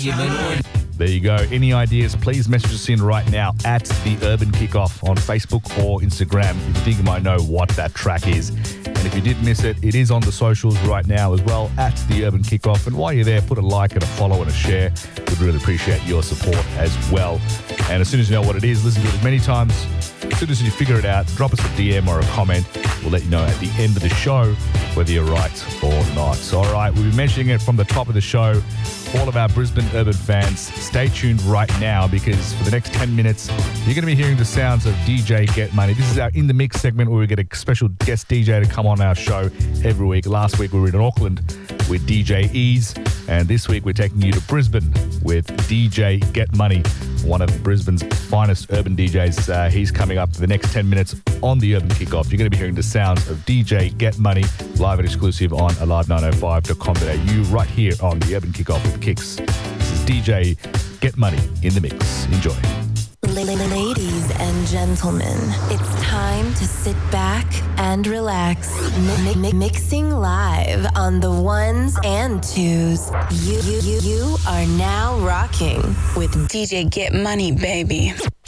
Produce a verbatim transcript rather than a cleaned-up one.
There you go. Any ideas, please message us in right now at The Urban Kickoff on Facebook or Instagram if you think you might know what that track is. And if you did miss it, it is on the socials right now as well, at The Urban Kickoff. And while you're there, put a like and a follow and a share. We'd really appreciate your support as well. And as soon as you know what it is, listen to it as many times. As soon as you figure it out, drop us a D M or a comment. We'll let you know at the end of the show whether you're right or not. So, all right, we'll be mentioning it from the top of the show. All of our Brisbane Urban fans, stay tuned right now because for the next ten minutes, you're going to be hearing the sounds of D J Get Money. This is our In The Mix segment where we get a special guest D J to come on our show every week. Last week we were in Auckland with D J Ease, and this week we're taking you to Brisbane with D J Get Money, one of Brisbane's finest urban D Js. Uh, he's coming up for the next ten minutes on the Urban Kickoff. You're going to be hearing the sounds of D J Get Money live and exclusive on alive nine oh five dot com dot a u right here on the Urban Kickoff with Kicks. This is D J Get Money in the mix. Enjoy. Ladies and gentlemen, it's time to sit back and relax. Mi- mi- mixing live on the ones and twos. You, you, you, you are now rocking with D J Get Money, baby.